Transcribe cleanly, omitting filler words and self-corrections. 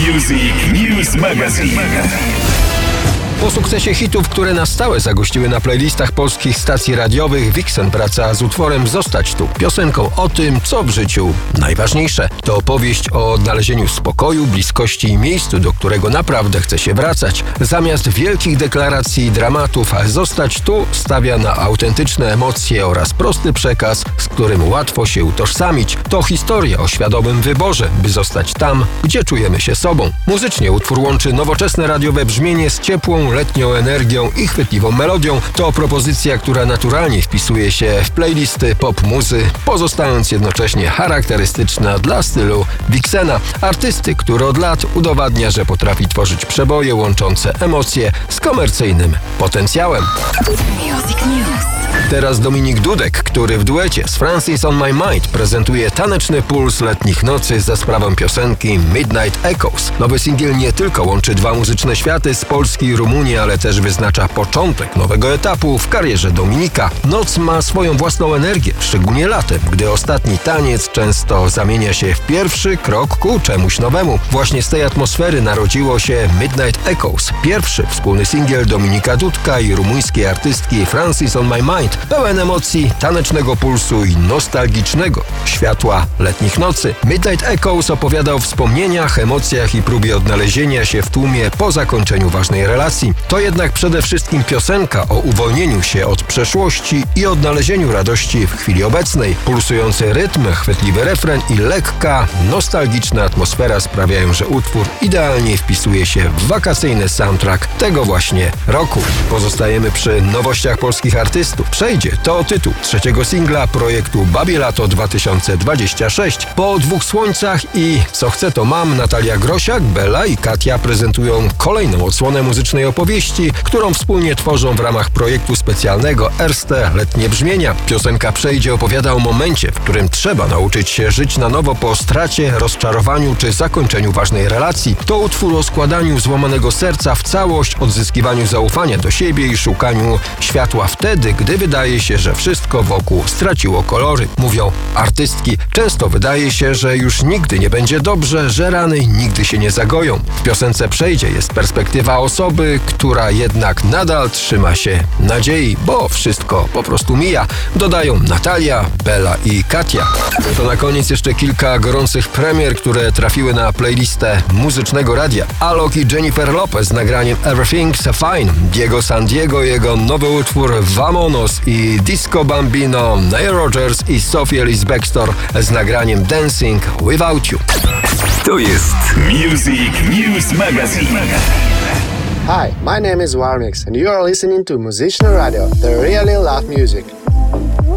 News Magazine. Po sukcesie hitów, które na stałe zagościły na playlistach polskich stacji radiowych, Vixen wraca z utworem Zostać tu. Piosenką o tym, co w życiu najważniejsze. To opowieść o odnalezieniu spokoju, bliskości i miejscu, do którego naprawdę chce się wracać. Zamiast wielkich deklaracji i dramatów, Zostać tu stawia na autentyczne emocje oraz prosty przekaz, z którym łatwo się utożsamić. To historia o świadomym wyborze, by zostać tam, gdzie czujemy się sobą. Muzycznie utwór łączy nowoczesne radiowe brzmienie z ciepłą, letnią energią i chwytliwą melodią. To propozycja, która naturalnie wpisuje się w playlisty pop muzy, pozostając jednocześnie charakterystyczna dla stylu Vixena, artysty, który od lat udowadnia, że potrafi tworzyć przeboje łączące emocje z komercyjnym potencjałem. Music News. Teraz Dominik Dudek, który w duecie z Francis on My Mind prezentuje taneczny puls letnich nocy za sprawą piosenki Midnight Echoes. Nowy singiel nie tylko łączy dwa muzyczne światy z Polski i Rumunii, ale też wyznacza początek nowego etapu w karierze Dominika. Noc ma swoją własną energię, szczególnie latem, gdy ostatni taniec często zamienia się w pierwszy krok ku czemuś nowemu. Właśnie z tej atmosfery narodziło się Midnight Echoes, pierwszy wspólny singiel Dominika Dudka i rumuńskiej artystki Francis on My Mind, pełen emocji, tanecznego pulsu i nostalgicznego światła letnich nocy. Midnight Echoes opowiada o wspomnieniach, emocjach i próbie odnalezienia się w tłumie po zakończeniu ważnej relacji. To jednak przede wszystkim piosenka o uwolnieniu się od przeszłości i odnalezieniu radości w chwili obecnej. Pulsujący rytm, chwytliwy refren i lekka, nostalgiczna atmosfera sprawiają, że utwór idealnie wpisuje się w wakacyjny soundtrack tego właśnie roku. Pozostajemy przy nowościach polskich artystów. Przejdzie to tytuł trzeciego singla projektu Babie Lato 2026. Po Dwóch Słońcach i Co chcę to mam, Natalia Grosiak, Bela i Katia prezentują kolejną odsłonę muzycznej opowieści, którą wspólnie tworzą w ramach projektu specjalnego Erste Letnie Brzmienia. Piosenka Przejdzie opowiada o momencie, w którym trzeba nauczyć się żyć na nowo po stracie, rozczarowaniu czy zakończeniu ważnej relacji. To utwór o składaniu złamanego serca w całość, odzyskiwaniu zaufania do siebie i szukaniu światła wtedy, gdy wydaje się, że wszystko wokół straciło kolory. Mówią artystki, często wydaje się, że już nigdy nie będzie dobrze, że rany nigdy się nie zagoją. W piosence Przejdzie jest perspektywa osoby, która jednak nadal trzyma się nadziei, bo wszystko po prostu mija. Dodają Natalia, Bela i Katia. To na koniec jeszcze kilka gorących premier, które trafiły na playlistę muzycznego radia. Alok i Jennifer Lopez z nagraniem Everything's Fine, Diego San Diego, jego nowy utwór Vamonos i Disco Bambino, Nile Rodgers i Sophie Ellis Bextor z nagraniem Dancing Without You. To jest Music News Magazine. Hi, my name is Warmix and you are listening to Musician Radio, the really love music.